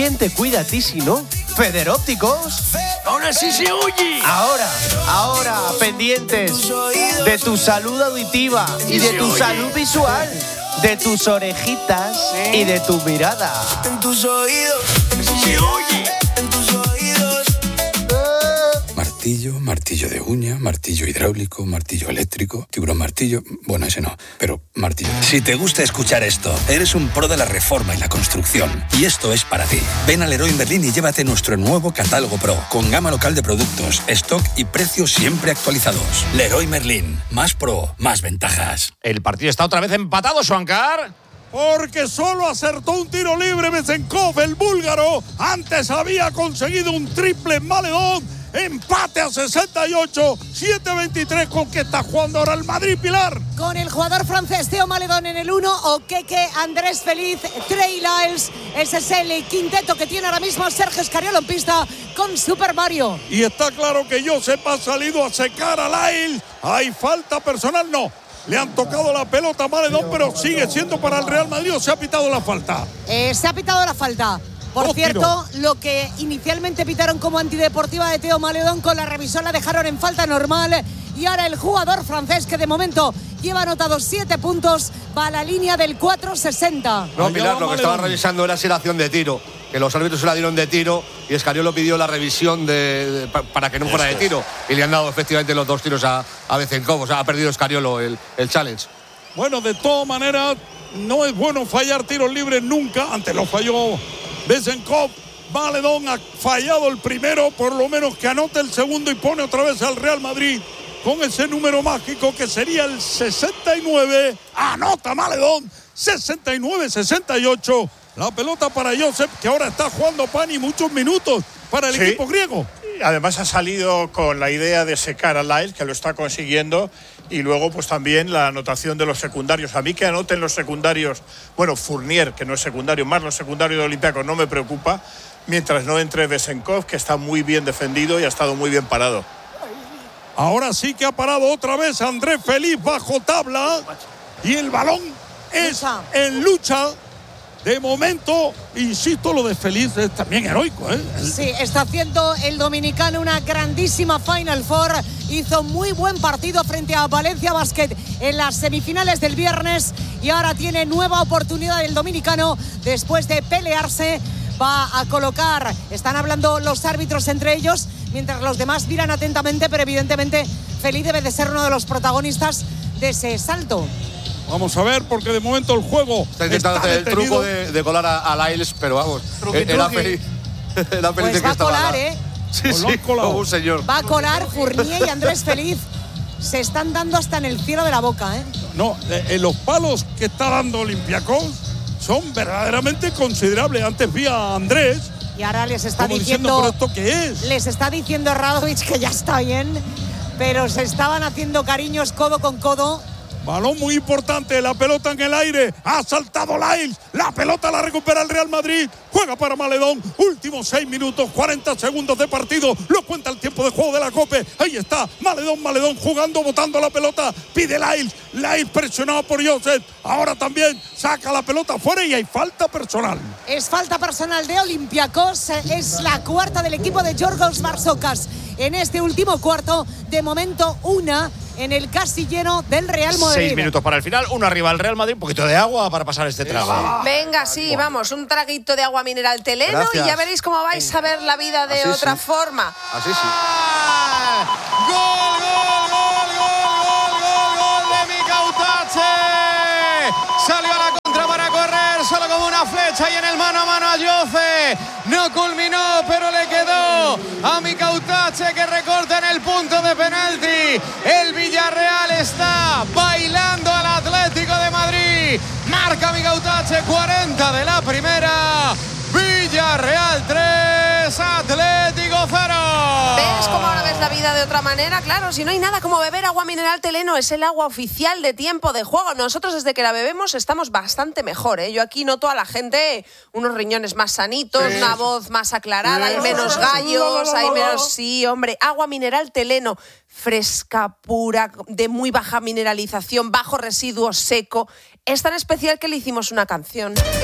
¿Quién te cuida a ti si no? Federópticos. ¡Ahora sí se oye! Ahora, pendientes de tu salud auditiva y de tu salud visual, de tus orejitas y de tu mirada. En tus oídos. ¡Se oye! En tus oídos. Martillo de uña, martillo hidráulico, martillo eléctrico, tiburón martillo, bueno, ese no, pero martillo. Si te gusta escuchar esto, eres un pro de la reforma y la construcción, y esto es para ti. Ven a Leroy Merlin y llévate nuestro nuevo catálogo Pro, con gama local de productos, stock y precios siempre actualizados. Leroy Merlin, más pro, más ventajas. El partido está otra vez empatado, Suancar. Porque solo acertó un tiro libre Besenkov, el búlgaro. Antes había conseguido un triple Maledón. Empate a 68, 7-23, ¿con qué está jugando ahora el Madrid, Pilar? Con el jugador francés Théo Maledon en el 1, Okeke, Andrés Feliz, Trey Lyles. Ese es el quinteto que tiene ahora mismo Sergio Escariolo en pista con Super Mario. Y está claro que Josep ha salido a secar a Lyles. ¿Hay falta personal? No. Le han tocado la pelota a Maledon, pero sigue siendo para el Real Madrid, ¿o se ha pitado la falta? Se ha pitado la falta. Por cierto, lo que inicialmente pitaron como antideportiva de Théo Maledon, con la revisión la dejaron en falta normal. Y ahora el jugador francés, que de momento lleva anotados 7 puntos, va a la línea del 4.60. No, Pilar, lo que estaba revisando era si la acción de tiro, que los árbitros se la dieron de tiro y Escariolo pidió la revisión para que no fuera de tiro. Y le han dado efectivamente los 2 tiros a Besenkov. O sea, ha perdido Escariolo el challenge. Bueno, de todas maneras, no es bueno fallar tiros libres nunca. Antes lo falló Besenkov. Maledon ha fallado el primero, por lo menos que anote el segundo y pone otra vez al Real Madrid con ese número mágico que sería el 69. Anota Maledon, 69-68. La pelota para Josep, que ahora está jugando Pani muchos minutos para el equipo griego. Además ha salido con la idea de secar a Lyles, que lo está consiguiendo, y luego pues también la anotación de los secundarios. A mí que anoten los secundarios, bueno, Fournier, que no es secundario, más los secundarios de Olympiacos no me preocupa, mientras no entre Besenkov, que está muy bien defendido y ha estado muy bien parado. Ahora sí que ha parado otra vez Andrés Feliz bajo tabla y el balón es en lucha. De momento, insisto, lo de Feliz es también heroico, ¿eh? Sí, está haciendo el dominicano una grandísima Final Four. Hizo muy buen partido frente a Valencia Basket en las semifinales del viernes y ahora tiene nueva oportunidad el dominicano después de pelearse. Va a colocar, están hablando los árbitros entre ellos, mientras los demás miran atentamente, pero evidentemente Feliz debe de ser uno de los protagonistas de ese salto. Vamos a ver, porque de momento el juego está intentando hacer el truco de colar a Lyles, pero vamos, era feliz. Era feliz pues de que estaba. Va a colar, Sí, como un señor. Va a colar Fournier y Andrés Feliz. Se están dando hasta en el cielo de la boca, ¿eh? No, los palos que está dando Olympiacos son verdaderamente considerables. Antes vi a Andrés. Y ahora les está diciendo ¿pero esto qué es? Les está diciendo a Radovic que ya está bien, pero se estaban haciendo cariños codo con codo. Balón muy importante, la pelota en el aire, ha saltado Lyles, la pelota la recupera el Real Madrid, juega para Maledon, últimos 6 minutos, 40 segundos de partido, lo cuenta el tiempo de juego de la Copa, ahí está, Maledon jugando, botando la pelota, pide Lyles presionado por Josep, ahora también saca la pelota fuera y hay falta personal. Es falta personal de Olympiacos, es la cuarta del equipo de Giorgos Barsocas en este último cuarto, de momento una en el casi lleno del Real Madrid. 6 minutos para el final, uno arriba el Real Madrid, un poquito de agua para pasar este trago. Venga, sí, vamos, un traguito de agua mineral Teleno. Gracias. Y ya veréis cómo vais a ver la vida de otra forma. Así sí. ¡Gol de Mica Utache! Salió a la contra para correr, solo como una flecha y en el mano a mano a Jose. No culminó, pero le quedó a Mica Utache, que recorta en el punto de penalti. El Villarreal está bailando al Atlético de Madrid. Marca Mica Utache, 40 de la primera. Villarreal 3, Atlético 0. ¿Ves cómo ahora ves la vida de otra manera? Claro, si no hay nada como beber agua mineral Teleno, es el agua oficial de tiempo de juego. Nosotros desde que la bebemos estamos bastante mejor, ¿eh? Yo aquí noto a la gente unos riñones más sanitos, una voz más aclarada, hay menos gallos, hay menos... Sí, hombre, agua mineral Teleno, fresca, pura, de muy baja mineralización, bajo residuo, seco. Es tan especial que le hicimos una canción.